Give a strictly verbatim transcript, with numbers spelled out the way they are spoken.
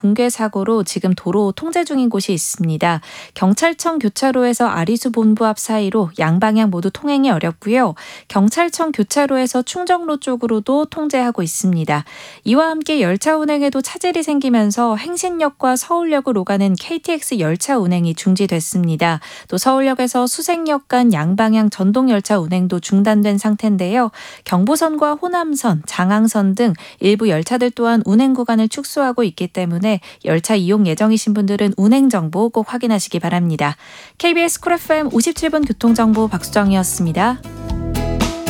붕괴 사고로 지금 도로 통제 중인 곳이 있습니다. 경찰청 교차로에서 아리수 본부 앞 사이로 양방향 모두 통행이 어렵고요. 경찰청 교차로에서 충정로 쪽으로도 통제하고 있습니다. 이와 함께 열차 운행에도 차질이 생기면서 행신역과 서울역을 오가는 케이티엑스 열차 운행이 중지됐습니다. 또 서울역에서 수색역 간 양방향 전동열차 운행도 중단된 상태인데요. 경부선과 호남선, 장항선 등 일부 열차들 또한 운행 구간을 축소하고 있기 때문에 열차 이용 예정이신 분들은 운행 정보 꼭 확인하시기 바랍니다. 케이비에스 쿨 에프엠 오십칠 분 교통정보 박수정이었습니다.